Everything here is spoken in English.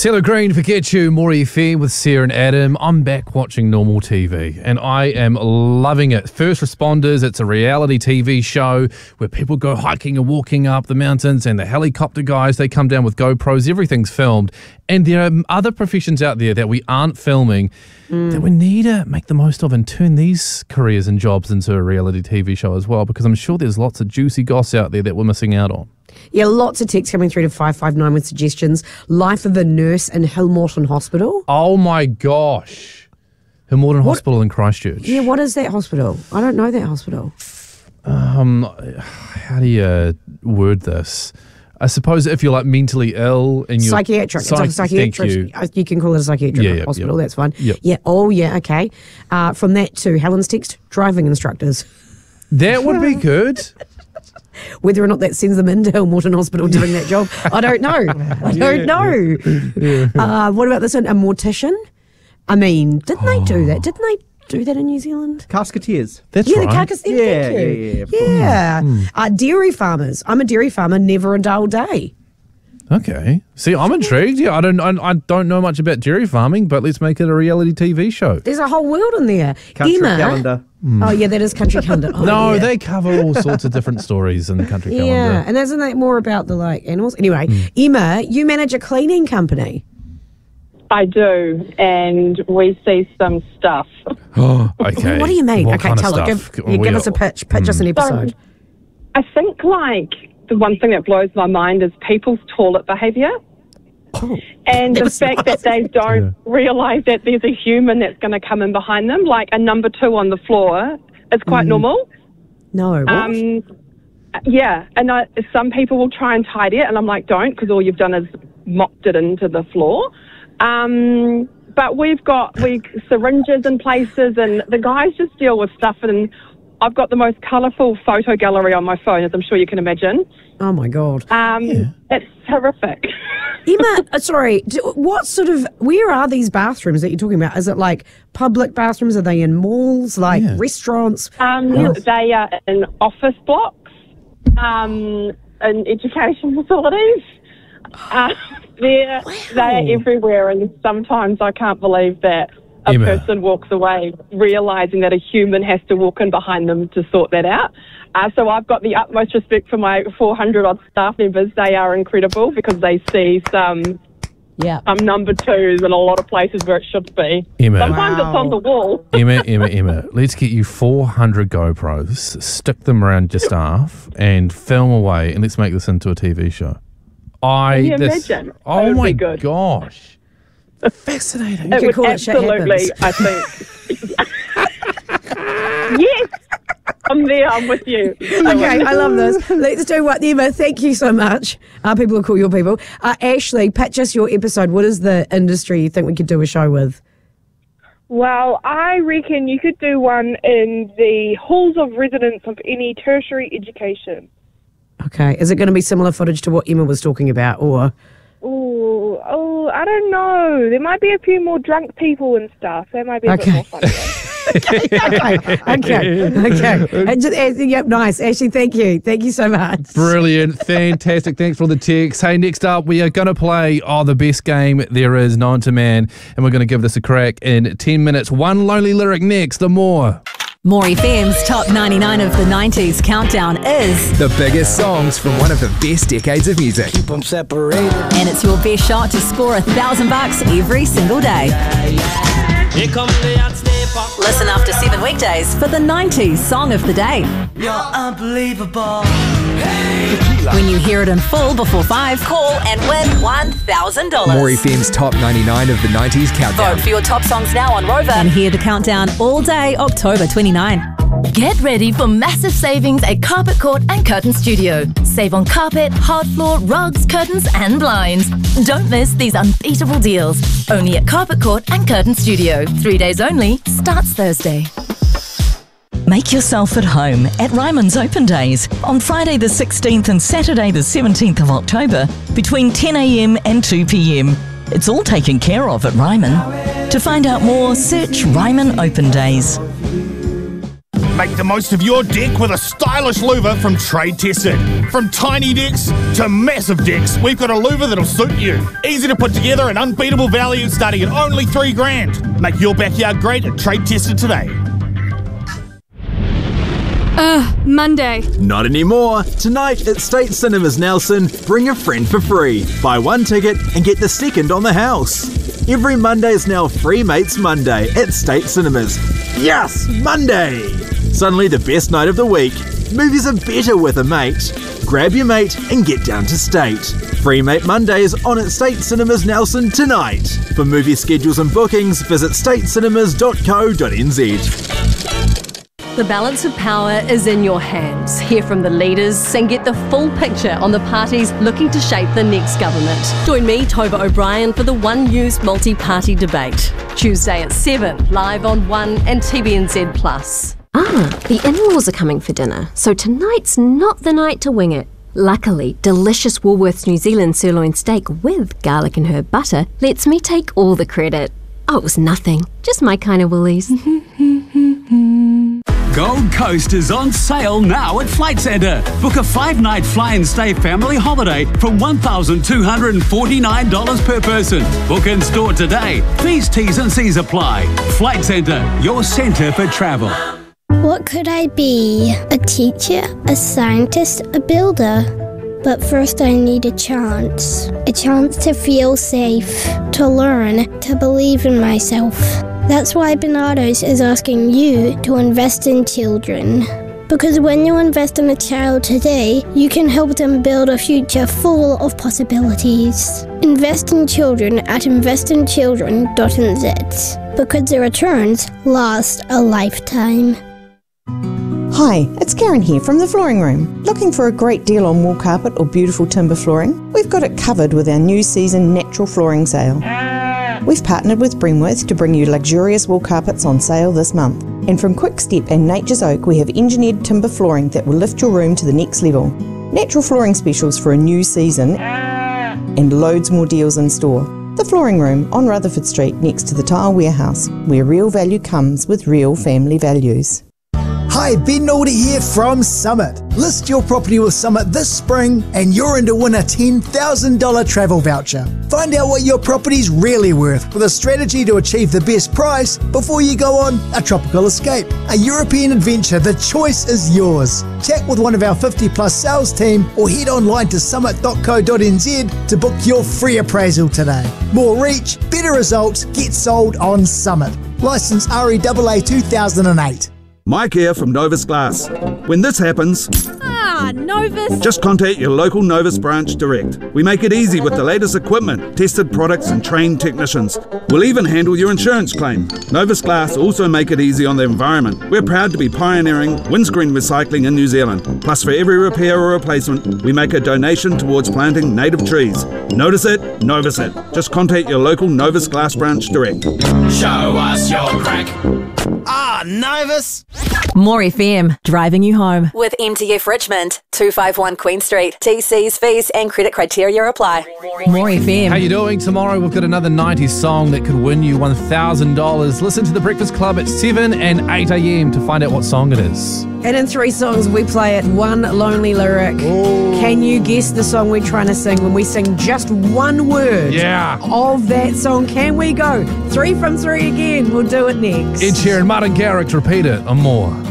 CeeLo Green, Forget You, Maury FM with Sarah and Adam. I'm back watching normal TV and I am loving it. First Responders, it's a reality TV show where people go hiking and walking up the mountains, and the helicopter guys, they come down with GoPros, everything's filmed. And there are other professions out there that we aren't filming that we need to make the most of and turn these careers and jobs into a reality TV show as well, because I'm sure there's lots of juicy goss out there that we're missing out on. Yeah, lots of texts coming through to 559 with suggestions. Life of a nurse in Hillmorton Hospital. Oh my gosh. Hillmorton Hospital in Christchurch. Yeah, what is that hospital? I don't know that hospital. How do you word this? I suppose if you're like mentally ill and you're... Psychiatric. It's like a psychiatric. You can call it a psychiatric hospital. That's fine. Yep. Yeah. Oh, yeah. Okay. From that to Helen's text, driving instructors. That would be good. Whether or not that sends them into Hillmorton Hospital doing that job, I don't know. I don't know. What about this one? A mortician? I mean, didn't they do that? Didn't they do that in New Zealand? Casketeers. That's Yeah, right. the carcass. Yeah. Dairy farmers. I'm a dairy farmer, never a dull day. Okay. See, I'm intrigued. Yeah, I don't know much about dairy farming, but let's make it a reality TV show. There's a whole world in there. Country Emma. calendar. Oh, yeah, that is country calendar. Oh, No, yeah. they cover all sorts of different stories in the country Yeah, calendar. and isn't that more about the animals? Anyway, Emma, you manage a cleaning company. I do, and we see some stuff. Oh, okay. What do you mean? What Okay, kind of tell it. stuff? Give us a pitch. Pitch us an episode. I think, the one thing that blows my mind is people's toilet behaviour. And the fact that they don't realise that there's a human that's going to come in behind them, like a number 2 on the floor, is quite normal. No, what? Yeah, and some people will try and tidy it, and I'm like, don't, because all you've done is mopped it into the floor. But we've got syringes in places, and the guys just deal with stuff, and I've got the most colourful photo gallery on my phone, as I'm sure you can imagine. Oh, my God. It's horrific. Emma, sorry, where are these bathrooms that you're talking about? Is it like public bathrooms? Are they in malls, restaurants? They are in office blocks, in education facilities. They are everywhere, and sometimes I can't believe that a Emma. person walks away realising that a human has to walk in behind them to sort that out. So I've got the utmost respect for my 400-odd staff members. They are incredible because they see some number 2s in a lot of places where it should be. Emma. Sometimes it's on the wall. Emma, let's get you 400 GoPros, stick them around your staff, and film away, and let's make this into a TV show. Can you imagine? Oh, That would my be good. gosh. Fascinating. It could would call it Shit absolutely, I think. Yes, I'm there. I'm with you. Okay, I love this. Let's do what, Emma. Thank you so much. People will call your people. Ashley, pitch us your episode. What is the industry you think we could do a show with? Well, I reckon you could do one in the halls of residence of any tertiary education. Okay, is it going to be similar footage to what Emma was talking about, or? Oh, I don't know. There might be a few more drunk people and stuff. That might be a bit more funny. Okay. Yep, nice. Ashley, thank you. Thank you so much. Brilliant. Fantastic. Thanks for all the texts. Hey, next up, we are going to play the best game there is, known to man, and we're going to give this a crack in 10 minutes. One lonely lyric next, the more. Maury FM's Top 99 of the 90s countdown is... The biggest songs from one of the best decades of music. Keep them separated. And it's your best shot to score $1,000 every single day. Here comes the hot stepper. Listen after 7 weekdays for the 90s Song of the Day. You're unbelievable. When you hear it in full before 5, call and win $1,000. Maury FM's Top 99 of the 90s countdown. Vote for your top songs now on Rover and hear the countdown all day October 29. Get ready for massive savings at Carpet Court and Curtain Studio. Save on carpet, hard floor, rugs, curtains and blinds. Don't miss these unbeatable deals. Only at Carpet Court and Curtain Studio. 3 days only. Starts Thursday. Make yourself at home at Ryman's Open Days on Friday the 16th and Saturday the 17th of October between 10 a.m. and 2 p.m. It's all taken care of at Ryman. To find out more, search Ryman Open Days. Make the most of your deck with a stylish louver from Trade Tested. From tiny decks to massive decks, we've got a louver that'll suit you. Easy to put together and unbeatable value starting at only $3,000. Make your backyard great at Trade Tested today. Monday. Not anymore. Tonight at State Cinemas Nelson, bring a friend for free. Buy one ticket and get the second on the house. Every Monday is now Free Mates Monday at State Cinemas. Yes, Monday! Suddenly the best night of the week. Movies are better with a mate. Grab your mate and get down to State. Free Mate Monday is on at State Cinemas Nelson tonight. For movie schedules and bookings, visit statecinemas.co.nz. The balance of power is in your hands. Hear from the leaders and get the full picture on the parties looking to shape the next government. Join me, Toba O'Brien, for the One News multi-party debate. Tuesday at 7, live on 1 and TVNZ+. The in-laws are coming for dinner, so tonight's not the night to wing it. Luckily, delicious Woolworths New Zealand sirloin steak with garlic and herb butter lets me take all the credit. Oh, it was nothing. Just my kind of Woolies. Gold Coast is on sale now at Flight Centre. Book a 5-night fly and stay family holiday from $1,249 per person. Book in store today. Fees, T's and C's apply. Flight Centre, your centre for travel. What could I be? A teacher, a scientist, a builder? But first I need a chance. A chance to feel safe, to learn, to believe in myself. That's why Bernardo's is asking you to invest in children. Because when you invest in a child today, you can help them build a future full of possibilities. Invest in children at investinchildren.nz. Because the returns last a lifetime. Hi, it's Karen here from the Flooring Room. Looking for a great deal on wall carpet or beautiful timber flooring? We've got it covered with our new season natural flooring sale. We've partnered with Bremworth to bring you luxurious wall carpets on sale this month. And from Quickstep and Nature's Oak, we have engineered timber flooring that will lift your room to the next level. Natural flooring specials for a new season and loads more deals in store. The Flooring Room on Rutherford Street next to the Tile Warehouse, where real value comes with real family values. Hi, Ben Alder here from Summit. List your property with Summit this spring and you're in to win a $10,000 travel voucher. Find out what your property's really worth with a strategy to achieve the best price before you go on a tropical escape. A European adventure, the choice is yours. Chat with one of our 50+ sales team or head online to summit.co.nz to book your free appraisal today. More reach, better results, get sold on Summit. Licence REAA 2008. Mike here from Novus Glass. When this happens, Novus. Just contact your local Novus branch direct. We make it easy with the latest equipment, tested products and trained technicians. We'll even handle your insurance claim. Novus Glass also make it easy on the environment. We're proud to be pioneering windscreen recycling in New Zealand. Plus for every repair or replacement, we make a donation towards planting native trees. Notice it, Novus it. Just contact your local Novus Glass branch direct. Show us your crack. Novus. More FM, driving you home. With MTF Richmond, 251 Queen Street. TCs, fees and credit criteria apply. More FM. How you doing? Tomorrow we've got another 90s song that could win you $1,000. Listen to The Breakfast Club at 7 and 8 a.m. to find out what song it is. And in 3 songs, we play it one lonely lyric. Ooh. Can you guess the song we're trying to sing when we sing just one word of that song? Can we go 3 from 3 again? We'll do it next. Ed Sheeran, Martin Garrix, repeat it, and more.